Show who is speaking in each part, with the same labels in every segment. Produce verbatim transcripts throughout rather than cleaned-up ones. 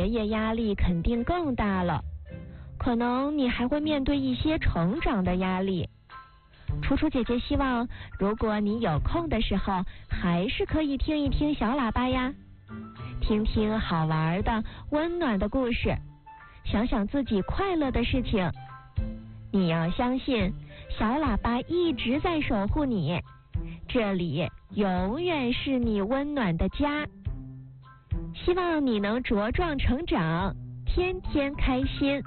Speaker 1: 学业压力肯定更大了，可能你还会面对一些成长的压力。楚楚姐姐希望，如果你有空的时候，还是可以听一听小喇叭呀，听听好玩的、温暖的故事，想想自己快乐的事情。你要相信，小喇叭一直在守护你，这里永远是你温暖的家。希望你能茁壮成长，天天开心。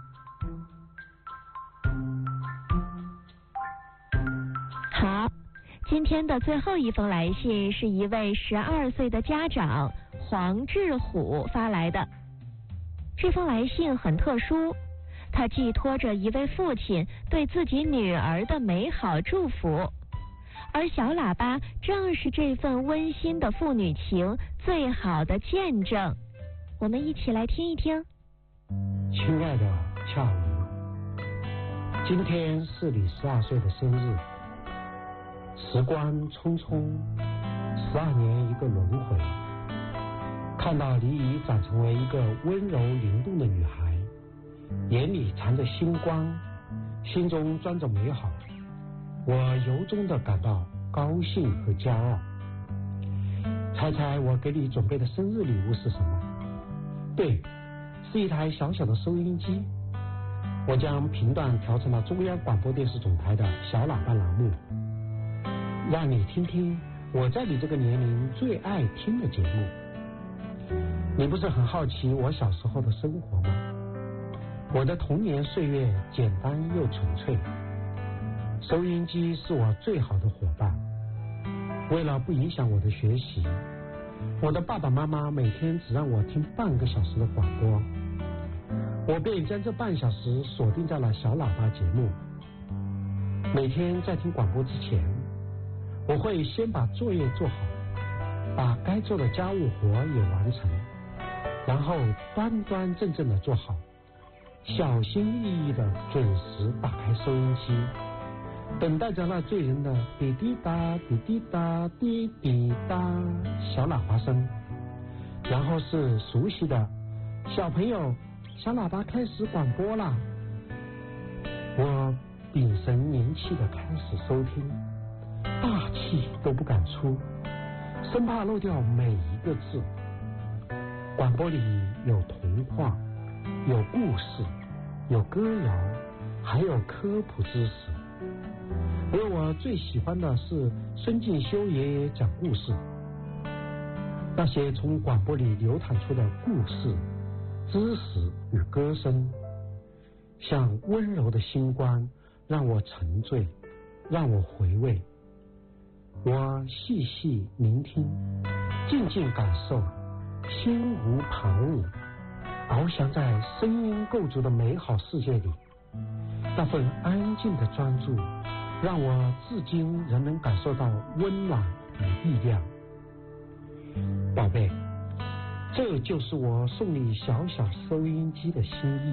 Speaker 1: 好，今天的最后一封来信是一位十二岁的家长黄志虎发来的。这封来信很特殊，它寄托着一位父亲对自己女儿的美好祝福，而小喇叭正是这份温馨的父女情最好的见证。我们一起来听一听。
Speaker 2: 亲爱的恰如，今天是你十二岁的生日。时光匆匆，十二年一个轮回，看到你已长成为一个温柔灵动的女孩，眼里藏着星光，心中装着美好，我由衷地感到高兴和骄傲。猜猜我给你准备的生日礼物是什么？对，是一台小小的收音机。我将频段调成了中央广播电视总台的小喇叭栏目，让你听听我在你这个年龄最爱听的节目。你不是很好奇我小时候的生活吗？我的童年岁月简单又纯粹，收音机是我最好的伙伴。为了不影响我的学习，我的爸爸妈妈每天只让我听半个小时的广播，我便将这半小时锁定在了小喇叭节目。每天在听广播之前，我会先把作业做好，把该做的家务活也完成，然后端端正正的做好，小心翼翼的准时打开收音机，等待着那醉人的滴滴答滴滴答滴滴答小喇叭声，然后是熟悉的小朋友，小喇叭开始广播啦。我屏神凝气的开始收听，大气都不敢出，生怕漏掉每一个字。广播里有童话，有故事，有歌谣，还有科普知识。而我最喜欢的是孙敬修爷爷讲故事，那些从广播里流淌出的故事、知识与歌声，像温柔的星光，让我沉醉，让我回味。我细细聆听，静静感受，心无旁骛，翱翔在声音构筑的美好世界里。那份安静的专注，让我至今仍能感受到温暖与力量。宝贝，这就是我送你小小收音机的心意。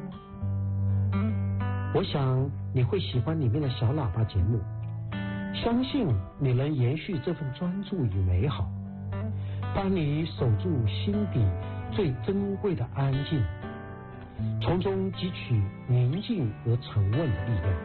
Speaker 2: 我想你会喜欢里面的小喇叭节目，相信你能延续这份专注与美好，帮你守住心底最珍贵的安静，从中汲取宁静而沉稳的力量。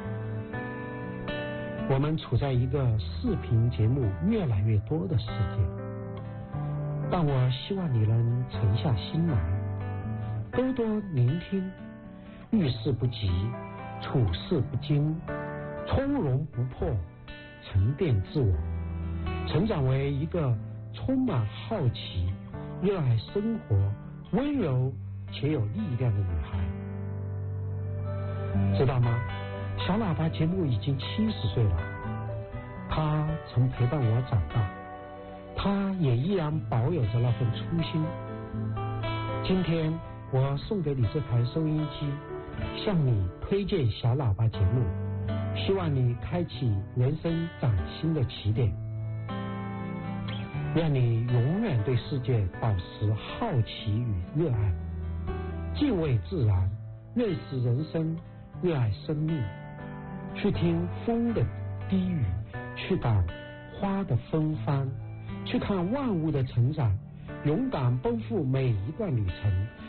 Speaker 2: 我们处在一个视频节目越来越多的世界，但我希望你能沉下心来，多多聆听，遇事不急，处事不惊，从容不迫，沉淀自我，成长为一个充满好奇、热爱生活、温柔且有力量的女孩。知道吗？小喇叭节目已经七十岁了，她曾陪伴我长大，她也依然保有着那份初心。今天我送给你这台收音机，向你推荐小喇叭节目，希望你开启人生崭新的起点，让你永远对世界保持好奇与热爱，敬畏自然，认识人生，热爱生命，去听风的低语，去感花的芬芳，去看万物的成长，勇敢奔赴每一段旅程，